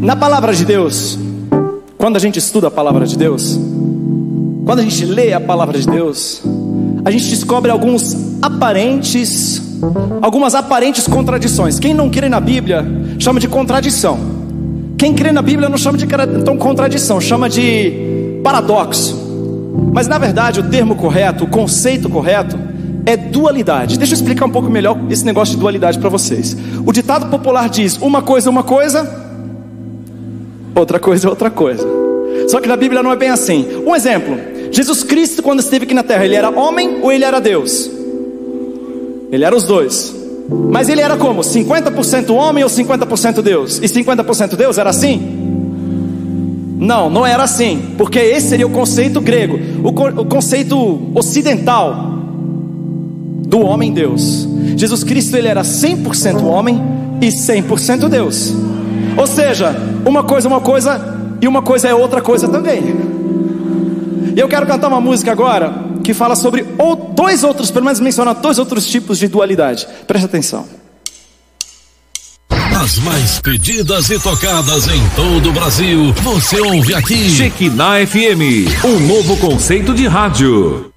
Na palavra de Deus, quando a gente estuda a palavra de Deus, quando a gente lê a palavra de Deus, a gente descobre algumas aparentes contradições. Quem não crê na Bíblia chama de contradição. Quem crê na Bíblia não chama de contradição, chama de paradoxo. Mas na verdade o termo correto, o conceito correto é dualidade. Deixa eu explicar um pouco melhor esse negócio de dualidade para vocês. O ditado popular diz: uma coisa é uma coisa, outra coisa é outra coisa. Só que na Bíblia não é bem assim. Um exemplo: Jesus Cristo, quando esteve aqui na terra, ele era homem ou ele era Deus? Ele era os dois. Mas ele era como? 50% homem ou 50% Deus? E 50% Deus era assim? Não, não era assim, porque esse seria o conceito grego, o conceito ocidental do homem Deus. Jesus Cristo, ele era 100% homem e 100% Deus. Ou seja, uma coisa é uma coisa e uma coisa é outra coisa também. E eu quero cantar uma música agora que fala sobre dois outros, pelo menos menciona dois outros tipos de dualidade. Preste atenção. As mais pedidas e tocadas em todo o Brasil, você ouve aqui. Shekinah FM, um novo conceito de rádio.